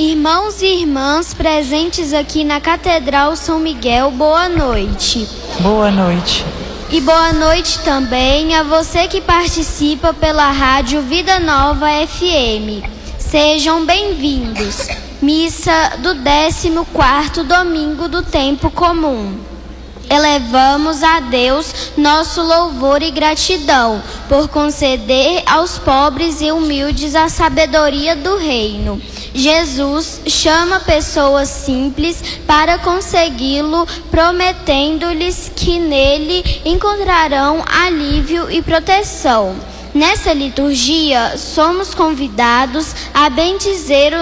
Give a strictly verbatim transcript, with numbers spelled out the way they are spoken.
Irmãos e irmãs presentes aqui na Catedral São Miguel, boa noite. Boa noite. E boa noite também a você que participa pela rádio Vida Nova F M. Sejam bem-vindos. Missa do décimo quarto domingo do tempo comum. Elevamos a Deus nosso louvor e gratidão por conceder aos pobres e humildes a sabedoria do reino. Jesus chama pessoas simples para consegui-lo, prometendo-lhes que nele encontrarão alívio e proteção. Nessa liturgia, somos convidados a bendizer o